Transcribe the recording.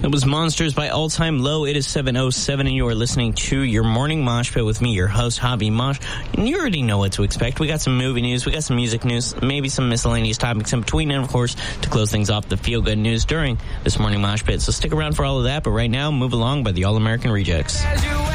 It was Monsters by All Time Low. It is 7:07, and you are listening to your morning mosh pit with me, your host, Hobby Mosh. And you already know what to expect. We got some movie news, we got some music news, maybe some miscellaneous topics in between, and of course, to close things off, the feel-good news during this morning mosh pit. So stick around for all of that, but right now, Move Along by the All-American Rejects.